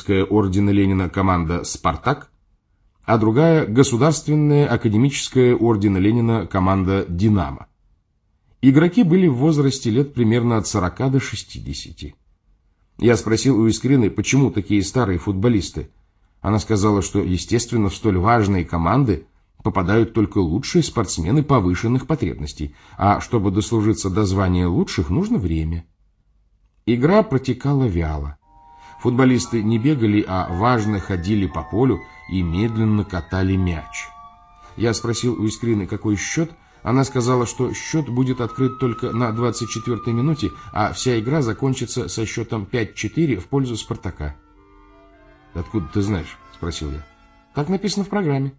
академическая ордена Ленина команда «Спартак», а другая государственная академическая ордена Ленина команда «Динамо». Игроки были в возрасте лет примерно от 40 до 60. Я спросил у Искрины, почему такие старые футболисты. Она сказала, что, естественно, в столь важные команды попадают только лучшие спортсмены повышенных потребностей, а чтобы дослужиться до звания лучших, нужно время. Игра протекала вяло. Футболисты не бегали, а важно ходили по полю и медленно катали мяч. Я спросил у Искрины, какой счет. Она сказала, что счет будет открыт только на 24-й минуте, а вся игра закончится со счетом 5-4 в пользу «Спартака». «Откуда ты знаешь?» – спросил я. «Так написано в программе».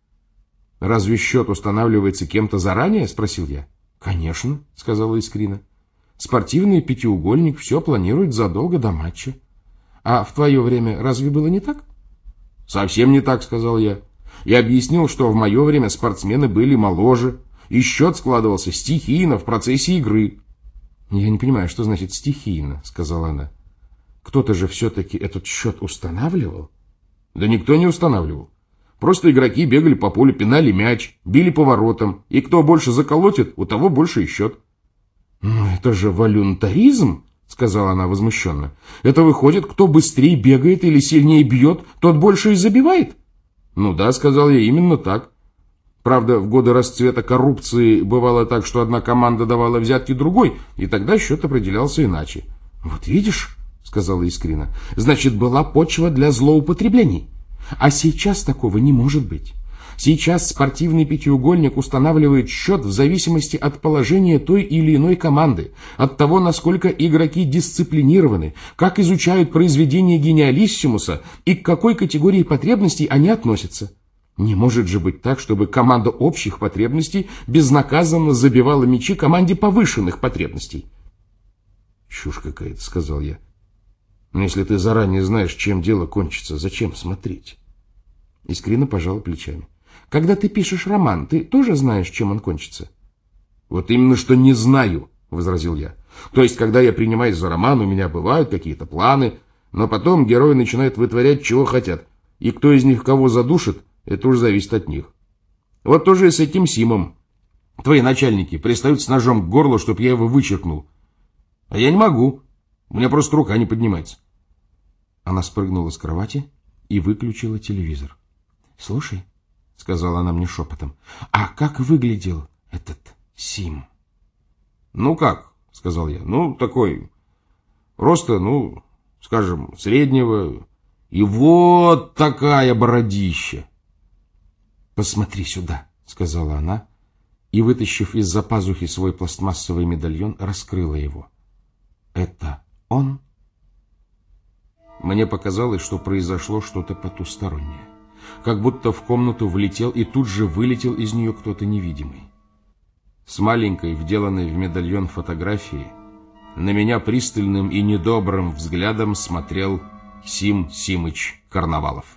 «Разве счет устанавливается кем-то заранее?» – спросил я. «Конечно», – сказала Искрина. «Спортивный пятиугольник все планирует задолго до матча. А в твое время разве было не так?» «Совсем не так», – сказал я. Я объяснил, что в мое время спортсмены были моложе, и счет складывался стихийно в процессе игры. «Я не понимаю, что значит стихийно», — сказала она. «Кто-то же все-таки этот счет устанавливал?» «Да никто не устанавливал. Просто игроки бегали по полю, пинали мяч, били по воротам, и кто больше заколотит, у того больше и счет». «Ну, это же волюнтаризм», — сказала она возмущенно. «Это выходит, кто быстрее бегает или сильнее бьет, тот больше и забивает?» «Ну да», — сказал я, — «именно так. Правда, в годы расцвета коррупции бывало так, что одна команда давала взятки другой, и тогда счет определялся иначе». «Вот видишь», — сказала Искрина, — «значит, была почва для злоупотреблений. А сейчас такого не может быть. Сейчас спортивный пятиугольник устанавливает счет в зависимости от положения той или иной команды, от того, насколько игроки дисциплинированы, как изучают произведения гениалиссимуса и к какой категории потребностей они относятся. Не может же быть так, чтобы команда общих потребностей безнаказанно забивала мячи команде повышенных потребностей». «Чушь какая-то», — сказал я. «Но если ты заранее знаешь, чем дело кончится, зачем смотреть?» Искрина пожала плечами. «Когда ты пишешь роман, ты тоже знаешь, чем он кончится?» «Вот именно что не знаю», — возразил я. «То есть, когда я принимаюсь за роман, у меня бывают какие-то планы, но потом герои начинают вытворять, чего хотят, и кто из них кого задушит, это уже зависит от них. Вот тоже и с этим Симом. Твои начальники пристают с ножом к горлу, чтобы я его вычеркнул. А я не могу. У меня просто рука не поднимается». Она спрыгнула с кровати и выключила телевизор. «Слушай», — сказала она мне шепотом, — «а как выглядел этот Сим?» «Ну как», — сказал я, — «ну такой, роста, ну, скажем, среднего, и вот такая бородища». «Посмотри сюда», — сказала она, и, вытащив из-за пазухи свой пластмассовый медальон, раскрыла его. «Это он?» Мне показалось, что произошло что-то потустороннее. Как будто в комнату влетел и тут же вылетел из нее кто-то невидимый. С маленькой, вделанной в медальон фотографии, на меня пристальным и недобрым взглядом смотрел Сим Симыч Карнавалов.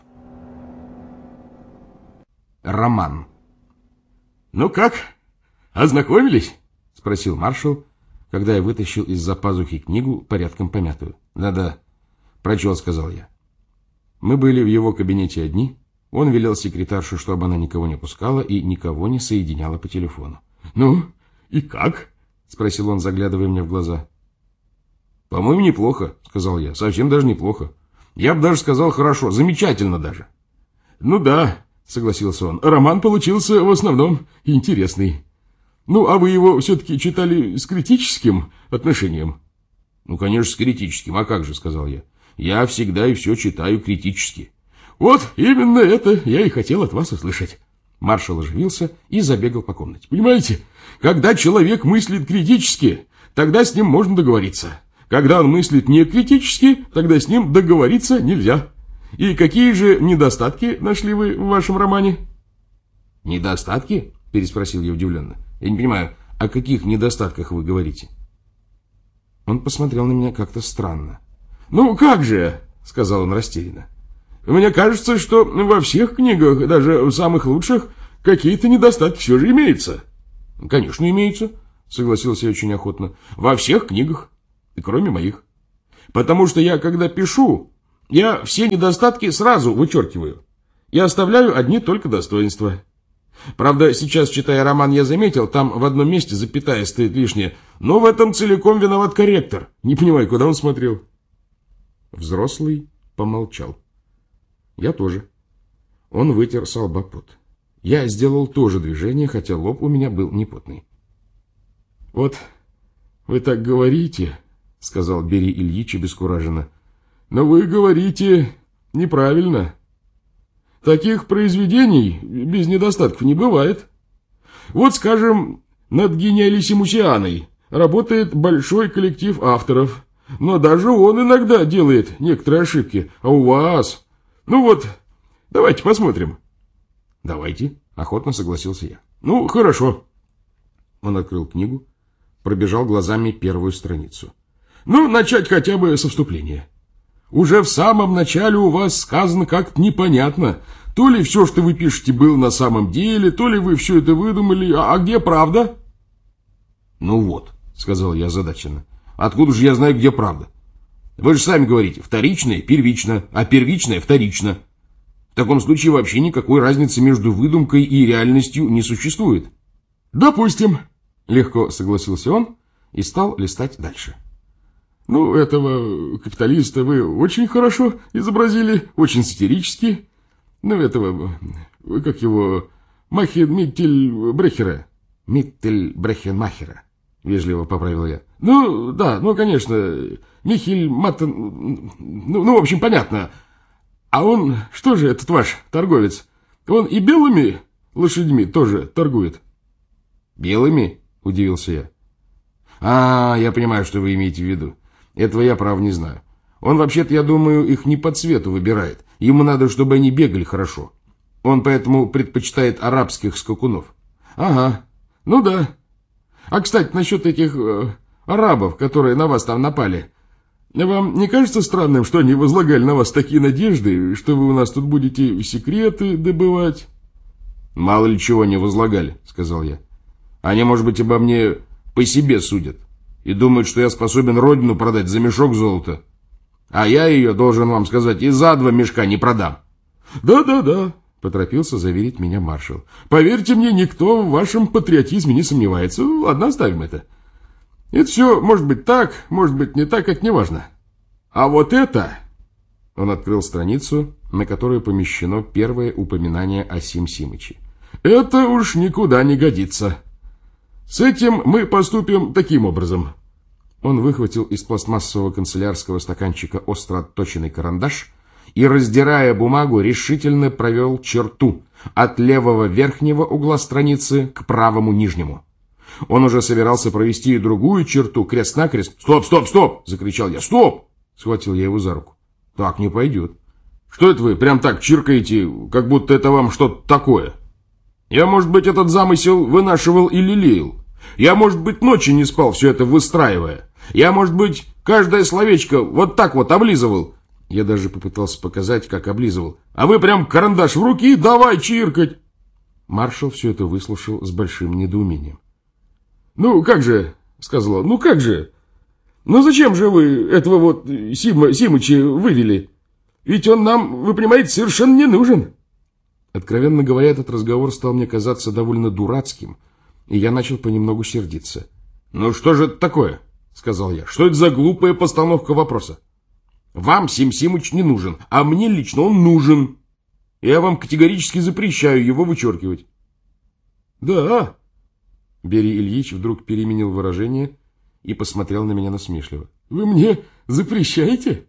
Роман. «Ну как, ознакомились?» — спросил маршал, когда я вытащил из-за пазухи книгу, порядком помятую. «Да-да, прочел», — сказал я. Мы были в его кабинете одни. Он велел секретарше, чтобы она никого не пускала и никого не соединяла по телефону. «Ну, и как?» — спросил он, заглядывая мне в глаза. «По-моему, неплохо», — сказал я. «Совсем даже неплохо. Я бы даже сказал хорошо, замечательно даже». «Ну да», — согласился он, — «роман получился в основном интересный. Ну, а вы его все-таки читали с критическим отношением?» «Ну, конечно, с критическим. А как же», — сказал я. «Я всегда и все читаю критически». «Вот именно это я и хотел от вас услышать». Маршал оживился и забегал по комнате. «Понимаете, когда человек мыслит критически, тогда с ним можно договориться. Когда он мыслит не критически, тогда с ним договориться нельзя. И какие же недостатки нашли вы в вашем романе?» «Недостатки?» — переспросил я удивленно. «Я не понимаю, о каких недостатках вы говорите?» Он посмотрел на меня как-то странно. «Ну как же?» — сказал он растерянно. «Мне кажется, что во всех книгах, даже в самых лучших, какие-то недостатки все же имеются». «Конечно, имеются», — согласился я очень охотно. «Во всех книгах, кроме моих. Потому что я, когда пишу, Я все недостатки сразу вычеркиваю и оставляю одни только достоинства. Правда, сейчас, читая роман, я заметил, там в одном месте запятая стоит лишняя, но в этом целиком виноват корректор. Не понимаю, куда он смотрел. Взрослый помолчал. Я тоже. Он вытер со лба пот. Я сделал то же движение, хотя лоб у меня был не потный. «Вот вы так говорите», — сказал Берий Ильич обескураженно, — «но вы говорите неправильно. Таких произведений без недостатков не бывает. Вот, скажем, над «Гениалиссимусианой» работает большой коллектив авторов, но даже он иногда делает некоторые ошибки. А у вас... Ну вот, давайте посмотрим». «Давайте», — охотно согласился я. «Ну, хорошо». Он открыл книгу, пробежал глазами первую страницу. «Ну, начать хотя бы со вступления. Уже в самом начале у вас сказано как-то непонятно. То ли все, что вы пишете, было на самом деле, то ли вы все это выдумали. А где правда?» «Ну вот», — сказал я озадаченно. «Откуда же я знаю, где правда? Вы же сами говорите, вторичное первично, а первичное вторично. В таком случае вообще никакой разницы между выдумкой и реальностью не существует». «Допустим», — легко согласился он и стал листать дальше. «Ну, этого капиталиста вы очень хорошо изобразили, очень сатирически. Ну, этого, как его, Миттельбрехера». «Миттельбрехенмахера», — вежливо поправил я. «Ну, да, ну, конечно, Михель Маттен... Ну, в общем, понятно. А он, что же этот ваш торговец, он и белыми лошадьми тоже торгует?» «Белыми?» — удивился я. Я понимаю, что вы имеете в виду. Этого я, право, не знаю. Он, вообще-то, я думаю, их не по цвету выбирает. Ему надо, чтобы они бегали хорошо. Он поэтому предпочитает арабских скакунов». «Ага, ну да. А, кстати, насчет этих арабов, которые на вас там напали. Вам не кажется странным, что они возлагали на вас такие надежды, что вы у нас тут будете секреты добывать?» «Мало ли чего не возлагали», — сказал я. «Они, может быть, обо мне по себе судят и думают, что я способен родину продать за мешок золота. А я ее, должен вам сказать, и за 2 мешка не продам». «Да», — поторопился заверить меня маршал. «Поверьте мне, никто в вашем патриотизме не сомневается. Ладно, оставим это. Это все может быть так, может быть не так, это не важно. А вот это...» Он открыл страницу, на которой помещено первое упоминание о Сим Симыче. «Это уж никуда не годится. С этим мы поступим таким образом». Он выхватил из пластмассового канцелярского стаканчика остро отточенный карандаш и, раздирая бумагу, решительно провел черту от левого верхнего угла страницы к правому нижнему. Он уже собирался провести и другую черту, крест-накрест. «Стоп!» — закричал я. «Стоп!» — схватил я его за руку. «Так не пойдет. Что это вы прям так чиркаете, как будто это вам что-то такое? Я, может быть, этот замысел вынашивал и лелеял. Я, может быть, ночи не спал, все это выстраивая. Я, может быть, каждое словечко вот так вот облизывал». Я даже попытался показать, как облизывал. «А вы прям карандаш в руки и давай чиркать!» Маршал все это выслушал с большим недоумением. «Ну, как же?» — сказал он. «Ну, как же? Ну, зачем же вы этого вот Симыча вывели? Ведь он нам, вы понимаете, совершенно не нужен». Откровенно говоря, этот разговор стал мне казаться довольно дурацким, и я начал понемногу сердиться. «Ну, что же это такое?» — сказал я. «Что это за глупая постановка вопроса? Вам Сим Симыч не нужен, а мне лично он нужен. Я вам категорически запрещаю его вычеркивать». «Да». Берий Ильич вдруг переменил выражение и посмотрел на меня насмешливо. «Вы мне запрещаете?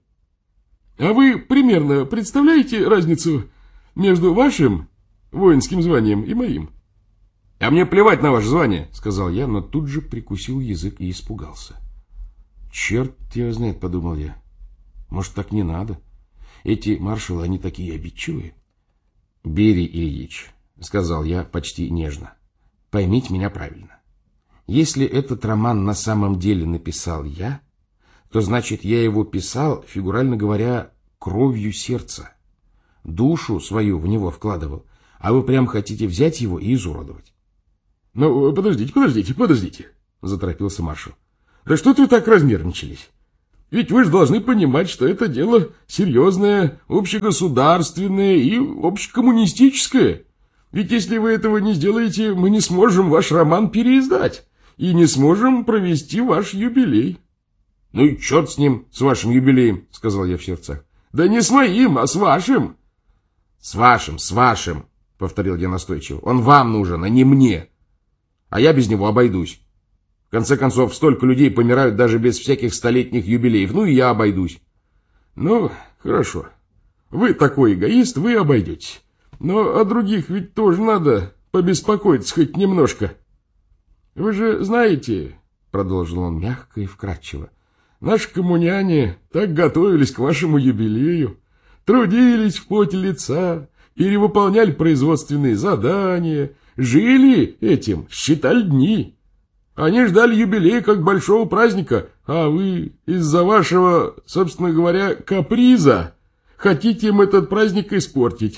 А вы примерно представляете разницу между вашим воинским званием и моим?» «А мне плевать на ваше звание», — сказал я, но тут же прикусил язык и испугался. «Черт его знает», — подумал я. «Может, так не надо? Эти маршалы, они такие обидчивые». «Берий Ильич», — сказал я почти нежно, — «поймите меня правильно. Если этот роман на самом деле написал я, то значит, я его писал, фигурально говоря, кровью сердца. Душу свою в него вкладывал, а вы прям хотите взять его и изуродовать». «Ну, подождите», — заторопился маршал. «Да что-то вы так разнервничались? Ведь вы же должны понимать, что это дело серьезное, общегосударственное и общекоммунистическое. Ведь если вы этого не сделаете, мы не сможем ваш роман переиздать и не сможем провести ваш юбилей. — Ну и черт с ним, с вашим юбилеем, — сказал я в сердцах. — Да не с моим, а с вашим. — с вашим, — повторил я настойчиво. — Он вам нужен, а не мне. А я без него обойдусь. В конце концов, столько людей помирают даже без всяких столетних юбилеев. Ну и я обойдусь. Ну, хорошо. Вы такой эгоист, вы обойдетесь. Но о других ведь тоже надо побеспокоиться хоть немножко. Вы же знаете, продолжил он мягко и вкратчиво, наши коммуняне так готовились к вашему юбилею, трудились в поте лица, перевыполняли производственные задания, жили этим, считали дни. Они ждали юбилея как большого праздника, а вы из-за вашего, собственно говоря, каприза хотите им этот праздник испортить.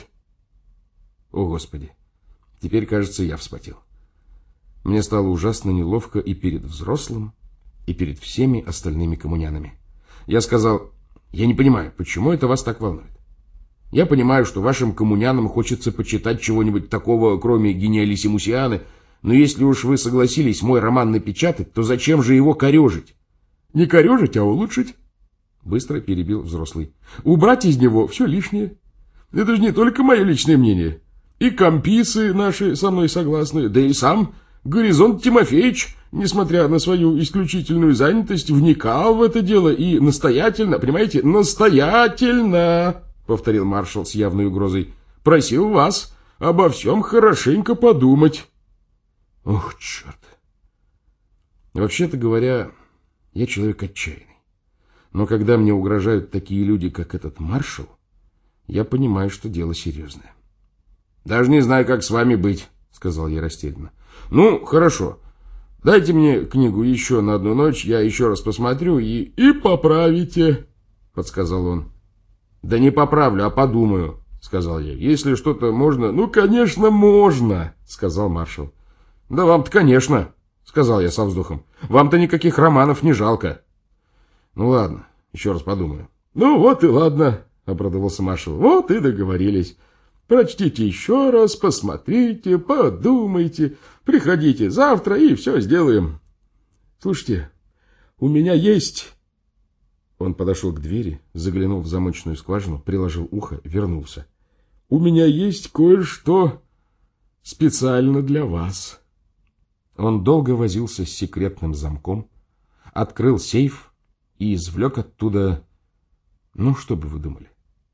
О, Господи! Теперь, кажется, я вспотел. Мне стало ужасно неловко и перед взрослым, и перед всеми остальными коммунянами. Я сказал, я не понимаю, почему это вас так волнует. Я понимаю, что вашим коммунянам хочется почитать чего-нибудь такого, кроме гениалиссимусианы, но если уж вы согласились мой роман напечатать, то зачем же его корежить? Не корежить, а улучшить? Быстро перебил взрослый. Убрать из него все лишнее. Это же не только мое личное мнение. И комписы наши со мной согласны, да и сам Горизонт Тимофеевич, несмотря на свою исключительную занятость, вникал в это дело и настоятельно, понимаете, настоятельно, повторил маршал с явной угрозой, просил вас обо всем хорошенько подумать. Ох, черт. Вообще-то говоря, я человек отчаянный. Но когда мне угрожают такие люди, как этот маршал, я понимаю, что дело серьезное. Даже не знаю, как с вами быть, сказал я растерянно. Ну, хорошо. Дайте мне книгу еще на одну ночь, я еще раз посмотрю и поправите, подсказал он. Да не поправлю, а подумаю, сказал я. Если что-то можно... Ну, конечно, можно, сказал маршал. Да вам-то, конечно, сказал я со вздохом. Вам-то никаких романов не жалко. Ну ладно, еще раз подумаю. Ну вот и ладно, обрадовался маршал. Вот и договорились. Прочтите еще раз, посмотрите, подумайте. Приходите завтра и все сделаем. Слушайте, у меня есть... Он подошел к двери, заглянул в замочную скважину, приложил ухо, вернулся. У меня есть кое-что специально для вас. Он долго возился с секретным замком, открыл сейф и извлек оттуда... Ну, что бы вы думали?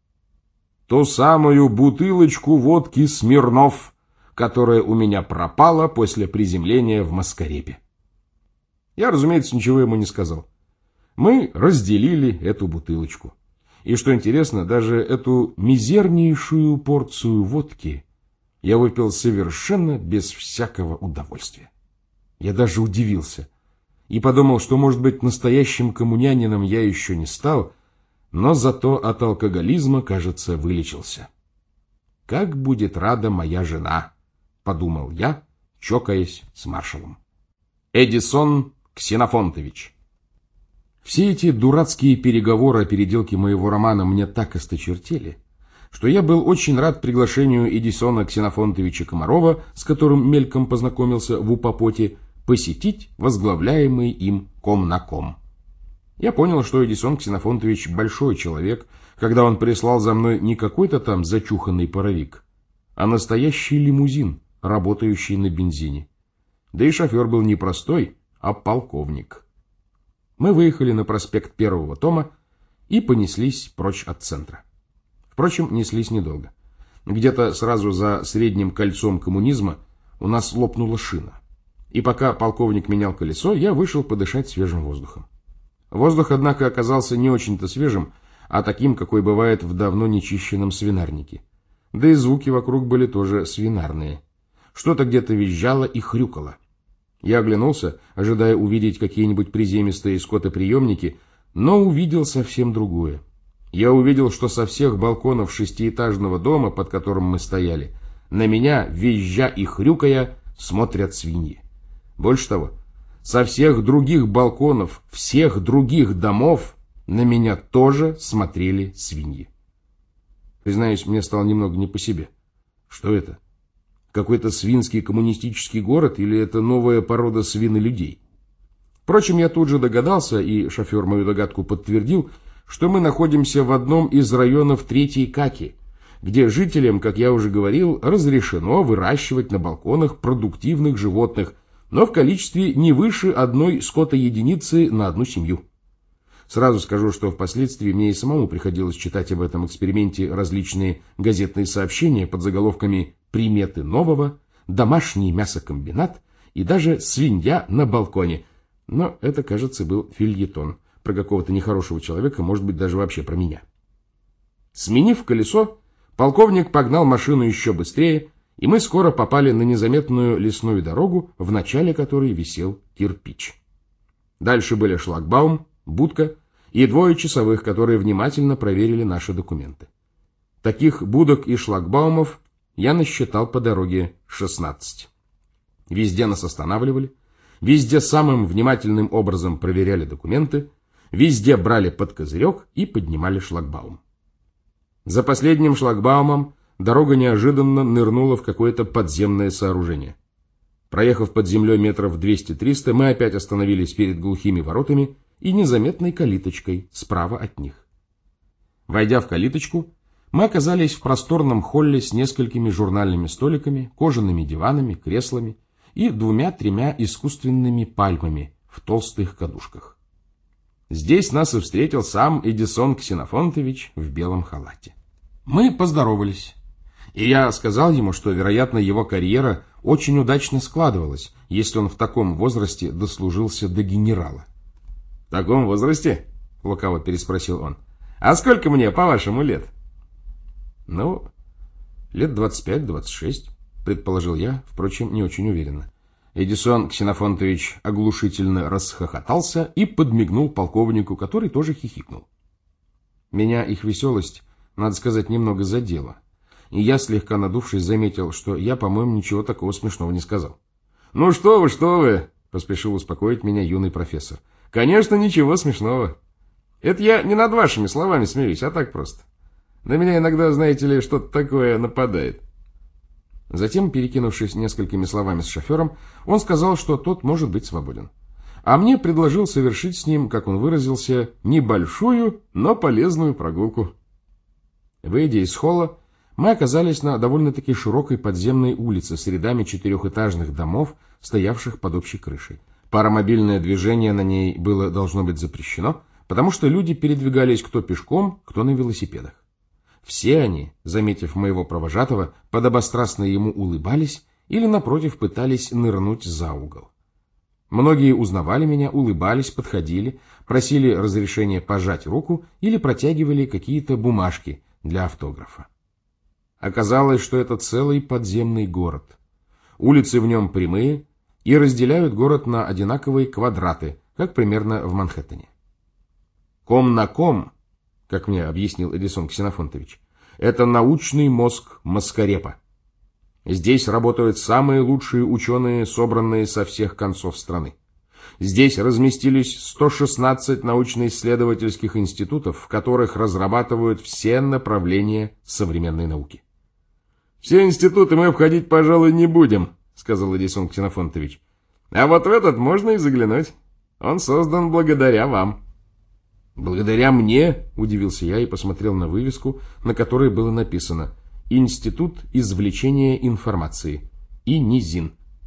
Ту самую бутылочку водки «Смирнов», которая у меня пропала после приземления в Маскарепе. Я, разумеется, ничего ему не сказал. Мы разделили эту бутылочку. И, что интересно, даже эту мизернейшую порцию водки я выпил совершенно без всякого удовольствия. Я даже удивился и подумал, что, может быть, настоящим коммунянином я еще не стал, но зато от алкоголизма, кажется, вылечился. «Как будет рада моя жена», — подумал я, чокаясь с маршалом. Эдисон Ксенофонтович. Все эти дурацкие переговоры о переделке моего романа мне так осточертели, что я был очень рад приглашению Эдисона Ксенофонтовича Комарова, с которым мельком познакомился в Упопоте, посетить возглавляемый им Комнаком. Я понял, что Эдисон Ксенофонтович большой человек, когда он прислал за мной не какой-то там зачуханный паровик, а настоящий лимузин, работающий на бензине. Да и шофер был не простой, а полковник. Мы выехали на проспект Первого тома и понеслись прочь от центра. Впрочем, неслись недолго. Где-то сразу за средним кольцом коммунизма у нас лопнула шина. И пока полковник менял колесо, я вышел подышать свежим воздухом. Воздух, однако, оказался не очень-то свежим, а таким, какой бывает в давно нечищенном свинарнике. Да и звуки вокруг были тоже свинарные. Что-то где-то визжало и хрюкало. Я оглянулся, ожидая увидеть какие-нибудь приземистые скотоприемники, но увидел совсем другое. Я увидел, что со всех балконов шестиэтажного дома, под которым мы стояли, на меня, визжа и хрюкая, смотрят свиньи. Больше того, со всех других балконов, всех других домов на меня тоже смотрели свиньи. Признаюсь, мне стало немного не по себе. Что это? Какой-то свинский коммунистический город или это новая порода свинолюдей? Впрочем, я тут же догадался, и шофер мою догадку подтвердил, что мы находимся в одном из районов Третьей Каки, где жителям, как я уже говорил, разрешено выращивать на балконах продуктивных животных, но в количестве не выше одной скотоединицы на одну семью. Сразу скажу, что впоследствии мне и самому приходилось читать об этом эксперименте различные газетные сообщения под заголовками «Приметы нового», «Домашний мясокомбинат» и даже «Свинья на балконе». Но это, кажется, был фельетон про какого-то нехорошего человека, может быть, даже вообще про меня. Сменив колесо, полковник погнал машину еще быстрее, и мы скоро попали на незаметную лесную дорогу, в начале которой висел кирпич. Дальше были шлагбаум, будка и 2 часовых, которые внимательно проверили наши документы. Таких будок и шлагбаумов я насчитал по дороге 16. Везде нас останавливали, везде самым внимательным образом проверяли документы, везде брали под козырек и поднимали шлагбаум. За последним шлагбаумом дорога неожиданно нырнула в какое-то подземное сооружение. Проехав под землей метров 200-300, мы опять остановились перед глухими воротами и незаметной калиточкой справа от них. Войдя в калиточку, мы оказались в просторном холле с несколькими журнальными столиками, кожаными диванами, креслами и 2-3 искусственными пальмами в толстых кадушках. Здесь нас и встретил сам Эдисон Ксенофонтович в белом халате. Мы поздоровались, и я сказал ему, что, вероятно, его карьера очень удачно складывалась, если он в таком возрасте дослужился до генерала. «В таком возрасте?» — лукаво переспросил он. «А сколько мне, по-вашему, лет?» «Ну, лет 25-26», — предположил я, впрочем, не очень уверенно. Эдисон Ксенофонтович оглушительно расхохотался и подмигнул полковнику, который тоже хихикнул. Меня их веселость, надо сказать, немного задела, и я, слегка надувшись, заметил, что я, по-моему, ничего такого смешного не сказал. «Ну что вы!» — поспешил успокоить меня юный профессор. «Конечно, ничего смешного. Это я не над вашими словами смеюсь, а так просто. На меня иногда, знаете ли, что-то такое нападает». Затем, перекинувшись несколькими словами с шофером, он сказал, что тот может быть свободен. А мне предложил совершить с ним, как он выразился, небольшую, но полезную прогулку. Выйдя из холла, мы оказались на довольно-таки широкой подземной улице с рядами 4-этажных домов, стоявших под общей крышей. Паромобильное движение на ней было должно быть запрещено, потому что люди передвигались кто пешком, кто на велосипедах. Все они, заметив моего провожатого, подобострастно ему улыбались или, напротив, пытались нырнуть за угол. Многие узнавали меня, улыбались, подходили, просили разрешения пожать руку или протягивали какие-то бумажки для автографа. Оказалось, что это целый подземный город. Улицы в нем прямые и разделяют город на одинаковые квадраты, как примерно в Манхэттене. Ком на ком, как мне объяснил Эдисон Ксенофонтович, это научный мозг Маскарепа. Здесь работают самые лучшие ученые, собранные со всех концов страны. Здесь разместились 116 научно-исследовательских институтов, в которых разрабатывают все направления современной науки. «Все институты мы обходить, пожалуй, не будем», — сказал Эдисон Ксенофонтович. «А вот в этот можно и заглянуть. Он создан благодаря вам». «Благодаря мне?» — удивился я и посмотрел на вывеску, на которой было написано «Институт извлечения информации» и НИЗИН.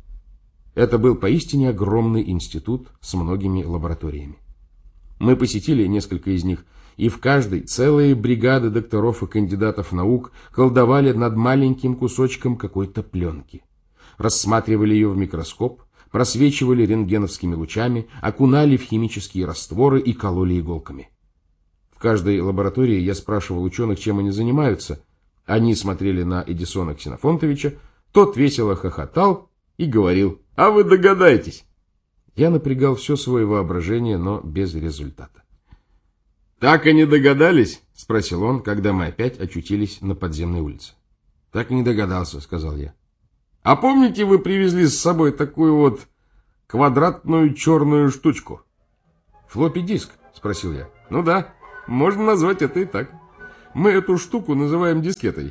Это был поистине огромный институт с многими лабораториями. Мы посетили несколько из них, и в каждой целые бригады докторов и кандидатов наук колдовали над маленьким кусочком какой-то пленки. Рассматривали ее в микроскоп, просвечивали рентгеновскими лучами, окунали в химические растворы и кололи иголками. В каждой лаборатории я спрашивал ученых, чем они занимаются. Они смотрели на Эдисона Ксенофонтовича, тот весело хохотал и говорил: «А вы догадаетесь?» Я напрягал все свое воображение, но без результата. «Так и не догадались?» — спросил он, когда мы опять очутились на подземной улице. «Так и не догадался», — сказал я. «А помните, вы привезли с собой такую вот квадратную черную штучку?» «Флоппи-диск», — спросил я. Ну да, можно назвать это и так. Мы эту штуку называем дискетой.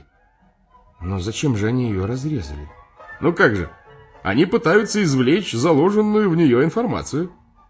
Но зачем же они ее разрезали? Ну как же, они пытаются извлечь заложенную в нее информацию.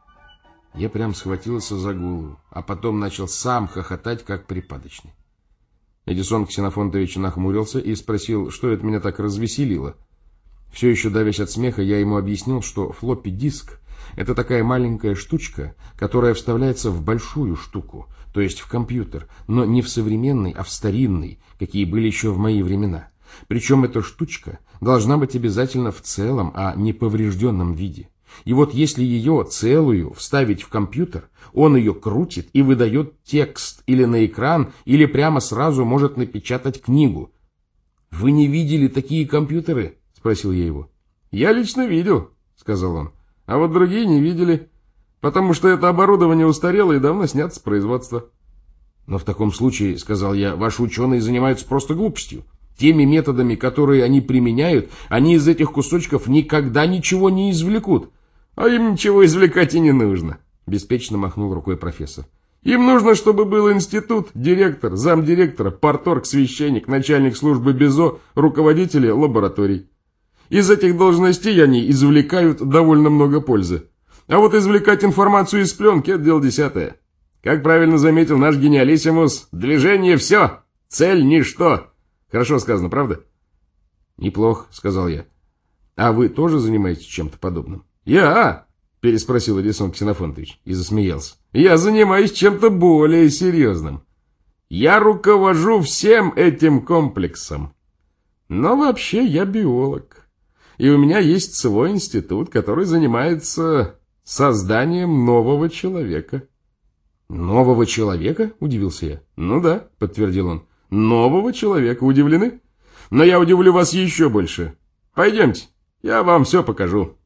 Я прям схватился за голову, а потом начал сам хохотать, как припадочный. Эдисон Ксенофонтович нахмурился и спросил, что это меня так развеселило. Все еще давясь от смеха, я ему объяснил, что флоппи-диск — это такая маленькая штучка, которая вставляется в большую штуку, то есть в компьютер, но не в современный, а в старинный, какие были еще в мои времена. Причем эта штучка должна быть обязательно в целом, а не поврежденном виде. И вот если ее целую вставить в компьютер, он ее крутит и выдает текст или на экран, или прямо сразу может напечатать книгу. «Вы не видели такие компьютеры?» — спросил я его. «Я лично видел», — сказал он, — «а вот другие не видели, потому что это оборудование устарело и давно снято с производства». «Но в таком случае, — сказал я, — ваши ученые занимаются просто глупостью. Теми методами, которые они применяют, они из этих кусочков никогда ничего не извлекут». «А им ничего извлекать и не нужно», — беспечно махнул рукой профессор. «Им нужно, чтобы был институт, директор, замдиректора, парторг, священник, начальник службы БИЗО, руководители лабораторий. Из этих должностей они извлекают довольно много пользы. А вот извлекать информацию из пленки — это дело десятое. Как правильно заметил наш гениалиссимус, движение — все, цель — ничто. Хорошо сказано, правда?» «Неплохо», — сказал я. «А вы тоже занимаетесь чем-то подобным?» «Я?» — переспросил Эдисон Ксенофонтович и засмеялся. «Я занимаюсь чем-то более серьезным. Я руковожу всем этим комплексом. Но вообще я биолог. И у меня есть свой институт, который занимается созданием нового человека». «Нового человека?» — удивился я. «Ну да», — подтвердил он. «Нового человека. Удивлены? Но я удивлю вас еще больше. Пойдемте, я вам все покажу».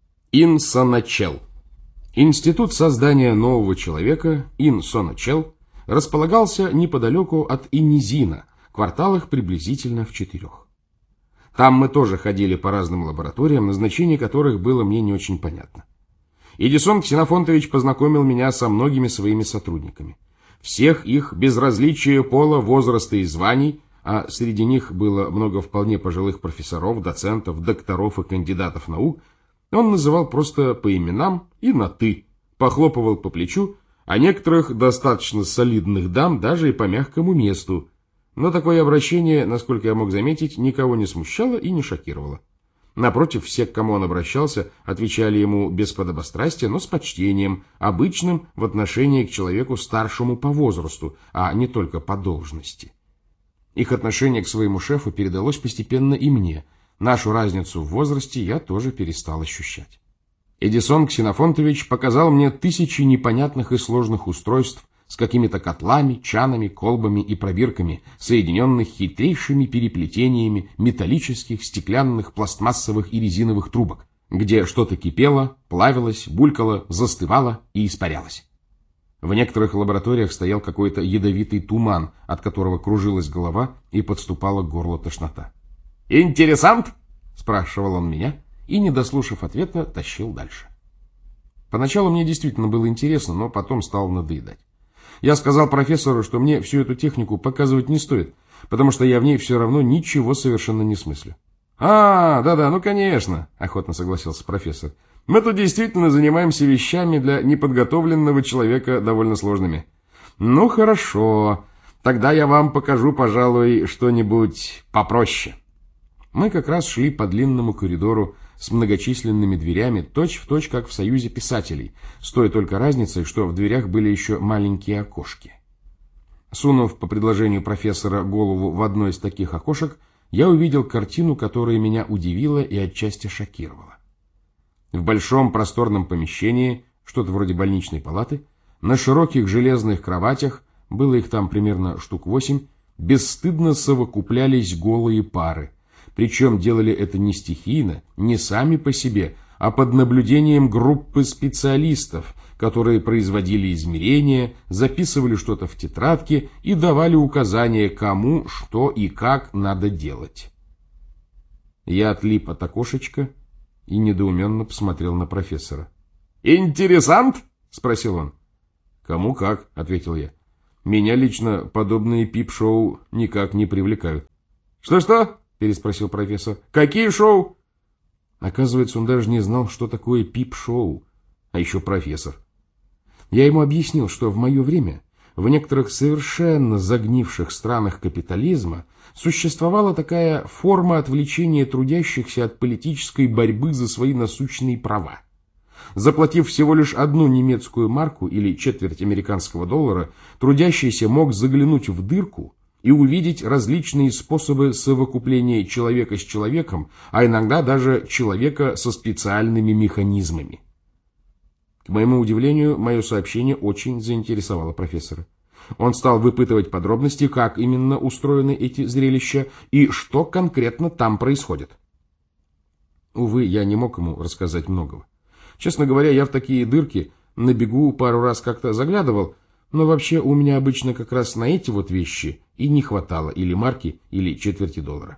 Инсоначел. Институт создания нового человека, Инсоначел, располагался неподалеку от Инизина, кварталах приблизительно в 4. Там мы тоже ходили по разным лабораториям, назначение которых было мне не очень понятно. Эдисон Ксенофонтович познакомил меня со многими своими сотрудниками. Всех их, без различия пола, возраста и званий, а среди них было много вполне пожилых профессоров, доцентов, докторов и кандидатов наук, он называл просто по именам и на «ты», похлопывал по плечу, а некоторых достаточно солидных дам даже и по мягкому месту. Но такое обращение, насколько я мог заметить, никого не смущало и не шокировало. Напротив, все, к кому он обращался, отвечали ему без подобострастия, но с почтением, обычным в отношении к человеку старшему по возрасту, а не только по должности. Их отношение к своему шефу передалось постепенно и мне. Нашу разницу в возрасте я тоже перестал ощущать. Эдисон Ксенофонтович показал мне тысячи непонятных и сложных устройств с какими-то котлами, чанами, колбами и пробирками, соединенных хитрейшими переплетениями металлических, стеклянных, пластмассовых и резиновых трубок, где что-то кипело, плавилось, булькало, застывало и испарялось. В некоторых лабораториях стоял какой-то ядовитый туман, от которого кружилась голова и подступала к горлу тошнота. «Интересант?» — спрашивал он меня, и, не дослушав ответа, тащил дальше. Поначалу мне действительно было интересно, но потом стал надоедать. Я сказал профессору, что мне всю эту технику показывать не стоит, потому что я в ней все равно ничего совершенно не смыслю. Да-да, ну конечно», — охотно согласился профессор. «Мы тут действительно занимаемся вещами для неподготовленного человека довольно сложными». «Ну хорошо, тогда я вам покажу, пожалуй, что-нибудь попроще». Мы как раз шли по длинному коридору с многочисленными дверями, точь-в-точь, как в Союзе писателей, с той только разницей, что в дверях были еще маленькие окошки. Сунув по предложению профессора голову в одно из таких окошек, я увидел картину, которая меня удивила и отчасти шокировала. В большом просторном помещении, что-то вроде больничной палаты, на широких железных кроватях, было их там примерно штук 8, бесстыдно совокуплялись голые пары. Причем делали это не стихийно, не сами по себе, а под наблюдением группы специалистов, которые производили измерения, записывали что-то в тетрадке и давали указания, кому, что и как надо делать. Я отлип от окошечка и недоуменно посмотрел на профессора. «Интересант?» — спросил он. «Кому как», — ответил я. «Меня лично подобные пип-шоу никак не привлекают». «Что-что?» — переспросил профессор. «Какие шоу?» Оказывается, он даже не знал, что такое пип-шоу, а еще профессор. Я ему объяснил, что в мое время в некоторых совершенно загнивших странах капитализма существовала такая форма отвлечения трудящихся от политической борьбы за свои насущные права. Заплатив всего лишь 1 немецкую марку или четверть американского доллара, трудящийся мог заглянуть в дырку и увидеть различные способы совокупления человека с человеком, а иногда даже человека со специальными механизмами. К моему удивлению, мое сообщение очень заинтересовало профессора. Он стал выпытывать подробности, как именно устроены эти зрелища и что конкретно там происходит. Увы, я не мог ему рассказать многого. Честно говоря, я в такие дырки на бегу пару раз как-то заглядывал, но вообще у меня обычно как раз на эти вот вещи и не хватало или марки, или четверти доллара.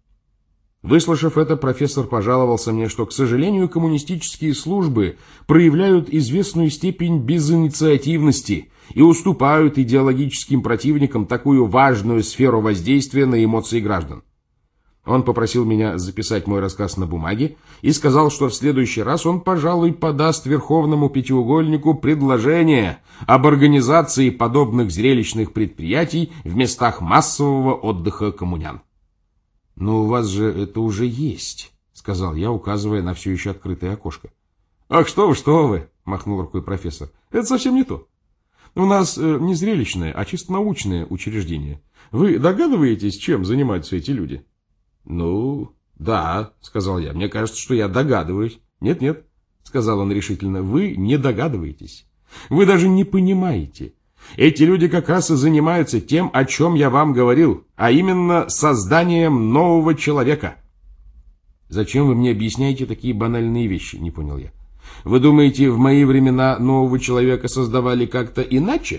Выслушав это, профессор пожаловался мне, что, к сожалению, коммунистические службы проявляют известную степень безинициативности и уступают идеологическим противникам такую важную сферу воздействия на эмоции граждан. Он попросил меня записать мой рассказ на бумаге и сказал, что в следующий раз он, пожалуй, подаст Верховному Пятиугольнику предложение об организации подобных зрелищных предприятий в местах массового отдыха коммунян. «Но у вас же это уже есть», — сказал я, указывая на все еще открытое окошко. «Ах, что вы», — махнул рукой профессор, — «это совсем не то. У нас не зрелищное, а чисто научное учреждение. Вы догадываетесь, чем занимаются эти люди?» «Ну, да», — сказал я, — «мне кажется, что я догадываюсь». «Нет», — сказал он решительно, — «вы не догадываетесь. Вы даже не понимаете. Эти люди как раз и занимаются тем, о чем я вам говорил, а именно созданием нового человека». «Зачем вы мне объясняете такие банальные вещи?» — не понял я. «Вы думаете, в мои времена нового человека создавали как-то иначе?»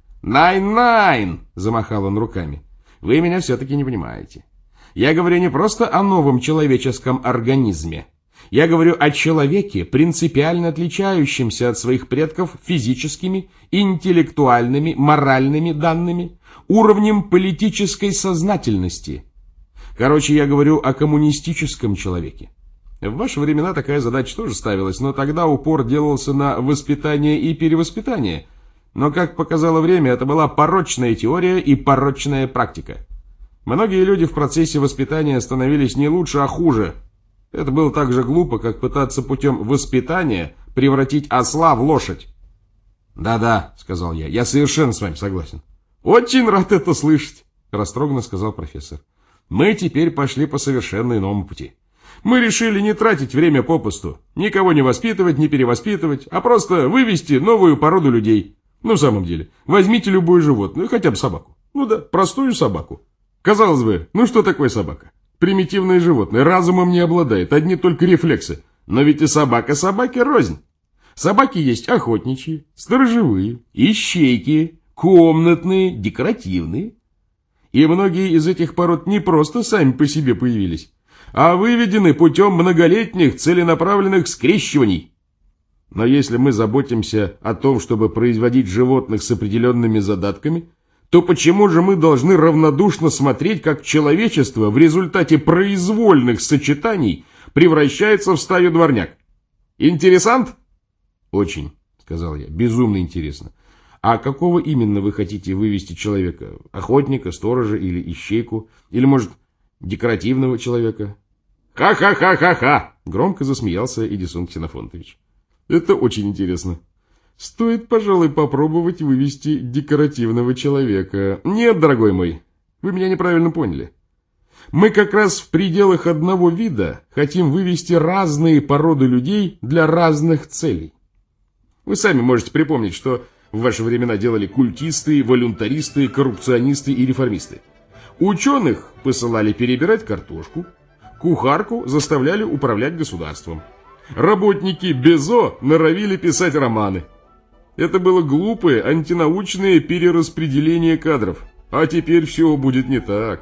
«Найн-найн!» — замахал он руками. «Вы меня все-таки не понимаете. Я говорю не просто о новом человеческом организме. Я говорю о человеке, принципиально отличающемся от своих предков физическими, интеллектуальными, моральными данными, уровнем политической сознательности. Короче, я говорю о коммунистическом человеке. В ваши времена такая задача тоже ставилась, но тогда упор делался на воспитание и перевоспитание. Но, как показало время, это была порочная теория и порочная практика. Многие люди в процессе воспитания становились не лучше, а хуже. Это было так же глупо, как пытаться путем воспитания превратить осла в лошадь. «Да-да», — сказал я совершенно с вами согласен». «Очень рад это слышать», — растроганно сказал профессор. «Мы теперь пошли по совершенно иному пути. Мы решили не тратить время попусту, никого не воспитывать, не перевоспитывать, а просто вывести новую породу людей. Ну, в самом деле, возьмите любое животное, хотя бы собаку. Ну да, простую собаку. Казалось бы, ну что такое собака? Примитивное животное, разумом не обладает, одни только рефлексы. Но ведь и собака собаке рознь. Собаки есть охотничьи, сторожевые, ищейки, комнатные, декоративные. И многие из этих пород не просто сами по себе появились, а выведены путем многолетних целенаправленных скрещиваний. Но если мы заботимся о том, чтобы производить животных с определенными задатками, то почему же мы должны равнодушно смотреть, как человечество в результате произвольных сочетаний превращается в стаю дворняг? Интересант? Очень, сказал я, безумно интересно. А какого именно вы хотите вывести человека? Охотника, сторожа или ищейку? Или, может, декоративного человека? Ха-ха-ха-ха-ха! Громко засмеялся Эдисон Ксенофонтович. Это очень интересно. Стоит, пожалуй, попробовать вывести декоративного человека. Нет, дорогой мой, вы меня неправильно поняли. Мы как раз в пределах одного вида хотим вывести разные породы людей для разных целей. Вы сами можете припомнить, что в ваши времена делали культисты, волюнтаристы, коррупционисты и реформисты. Ученых посылали перебирать картошку, кухарку заставляли управлять государством. Работники Безо норовили писать романы. Это было глупое, антинаучное перераспределение кадров. А теперь все будет не так.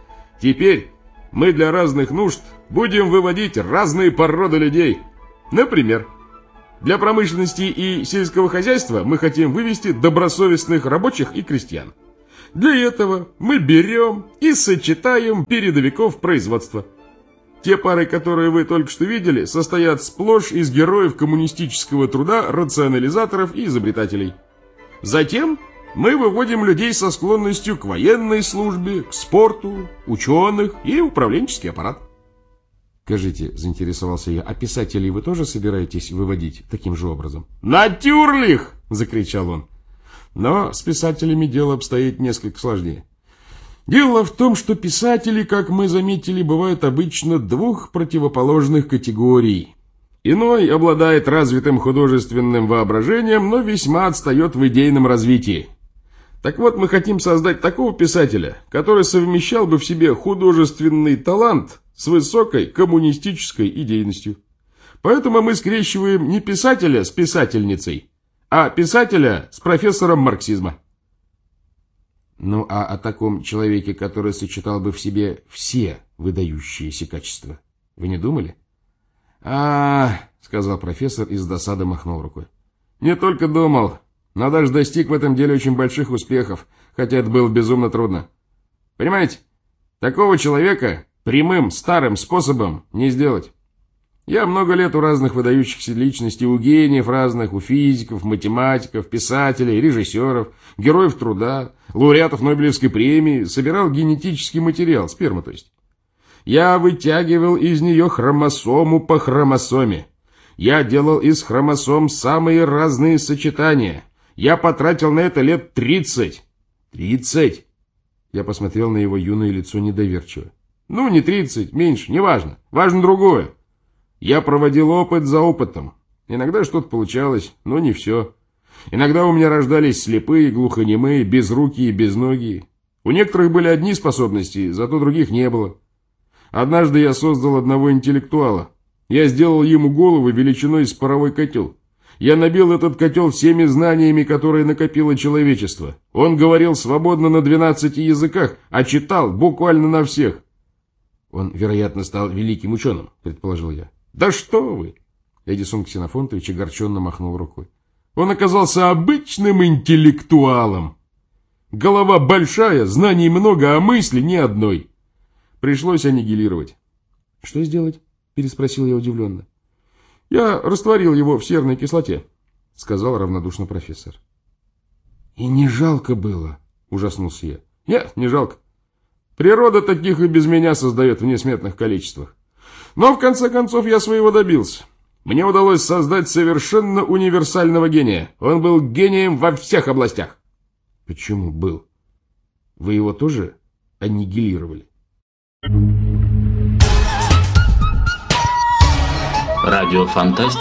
Теперь мы для разных нужд будем выводить разные породы людей. Например, Для промышленности и сельского хозяйства мы хотим вывести добросовестных рабочих и крестьян. Для этого мы берем и сочетаем передовиков производства. Те пары, которые вы только что видели, состоят сплошь из героев коммунистического труда, рационализаторов и изобретателей. Затем мы выводим людей со склонностью к военной службе, к спорту, ученых и управленческий аппарат. Скажите, заинтересовался я, а писателей вы тоже собираетесь выводить таким же образом? «Натюрлих!» – закричал он. Но с писателями дело обстоит несколько сложнее. Дело в том, что писатели, как мы заметили, бывают обычно двух противоположных категорий. Иной обладает развитым художественным воображением, но весьма отстает в идейном развитии. Так вот, мы хотим создать такого писателя, который совмещал бы в себе художественный талант с высокой коммунистической идейностью. Поэтому мы скрещиваем не писателя с писательницей, а писателя с профессором марксизма. Ну, а о таком человеке, который сочетал бы в себе все выдающиеся качества, вы не думали? Сказал профессор и с досады махнул рукой. Не только думал, но даже достиг в этом деле очень больших успехов, хотя это было безумно трудно. Понимаете, такого человека прямым старым способом не сделать. Я много лет у разных выдающихся личностей, у гениев разных, у физиков, математиков, писателей, режиссеров, героев труда, лауреатов Нобелевской премии собирал генетический материал, сперму то есть. Я вытягивал из нее хромосому по хромосоме. Я делал из хромосом самые разные сочетания. Я потратил на это лет 30. 30? Я посмотрел на его юное лицо недоверчиво. Ну, не 30, меньше, неважно. Важно другое. Я проводил опыт за опытом. Иногда что-то получалось, но не все. Иногда у меня рождались слепые, глухонемые, безрукие и безногие. У некоторых были одни способности, зато других не было. Однажды я создал одного интеллектуала. Я сделал ему голову величиной с паровой котел. Я набил этот котел всеми знаниями, которые накопило человечество. Он говорил свободно на 12 языках, а читал буквально на всех. Он, вероятно, стал великим ученым, предположил я. Да что вы! Эдисон Ксенофонтович огорченно махнул рукой. Он оказался обычным интеллектуалом. Голова большая, знаний много, а мысли ни одной. Пришлось аннигилировать. Что сделать? Переспросил я удивленно. Я растворил его в серной кислоте, сказал равнодушно профессор. И не жалко было, ужаснулся я. Нет, не жалко. Природа таких и без меня создает в несметных количествах. Но в конце концов я своего добился. Мне удалось создать совершенно универсального гения. Он был гением во всех областях. Почему был? Вы его тоже аннигилировали? Радиофантастика.